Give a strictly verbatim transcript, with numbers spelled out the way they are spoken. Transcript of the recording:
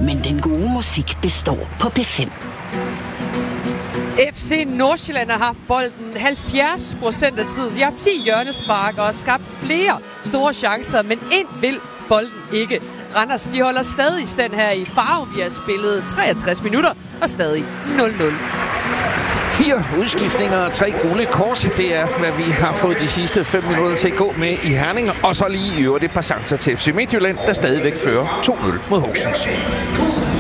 men den gode musik består på P fem. F C Nordsjælland har haft bolden halvfjerds procent af tiden. De har ti hjørnespark og har skabt flere store chancer, men ind vil bolden ikke. Randers, de holder stadig stand her i Farum. Vi har spillet treogtres minutter og stadig nul nul. Fire udskiftninger og tre gule kort. Det er, hvad vi har fået de sidste fem minutter til at gå med i Herning. Og så lige i øvrigt et par chancer til F C Midtjylland, der stadigvæk fører to nul mod Horsens.